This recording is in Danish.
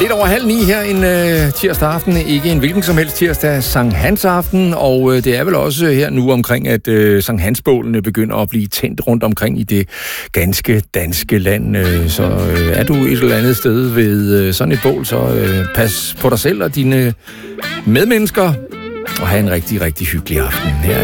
lidt over 8:30 her en tirsdag aften. Ikke en hvilken som helst tirsdag, Sankt Hans aften. Og det er vel også her nu omkring, at Sankt Hans-bålene begynder at blive tændt rundt omkring i det ganske danske land. Så er du et eller andet sted ved sådan et bål, så pas på dig selv og dine medmennesker. Og have en rigtig, rigtig hyggelig aften. Her